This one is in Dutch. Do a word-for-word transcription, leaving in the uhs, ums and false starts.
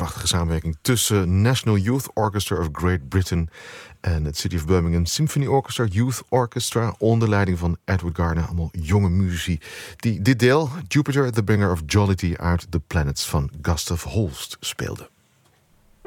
prachtige samenwerking tussen National Youth Orchestra of Great Britain en het City of Birmingham Symphony Orchestra, Youth Orchestra, onder leiding van Edward Gardner. Allemaal jonge muzici die dit deel, Jupiter, the Bringer of Jollity, uit The Planets van Gustav Holst speelden.